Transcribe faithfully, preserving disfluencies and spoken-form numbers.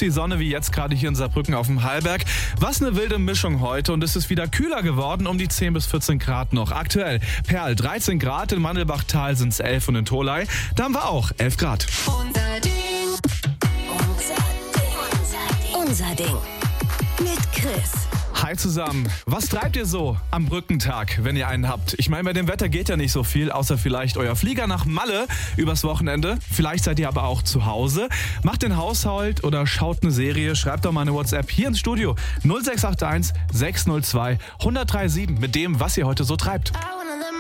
die Sonne wie jetzt gerade hier in Saarbrücken auf dem Hallberg. Was eine wilde Mischung heute und es ist wieder kühler geworden, um die zehn bis vierzehn Grad noch. Aktuell Perl dreizehn Grad, in Mandelbachtal sind es elf und in Tholey, da haben wir auch elf Grad. Unser Ding. Unser Ding. Unser Ding. Mit Chris. Hi zusammen. Was treibt ihr so am Brückentag, wenn ihr einen habt? Ich meine, bei dem Wetter geht ja nicht so viel, außer vielleicht euer Flieger nach Malle übers Wochenende. Vielleicht seid ihr aber auch zu Hause. Macht den Haushalt oder schaut eine Serie. Schreibt doch mal eine WhatsApp hier ins Studio null sechs acht eins sechs null zwei eins null drei sieben mit dem, was ihr heute so treibt.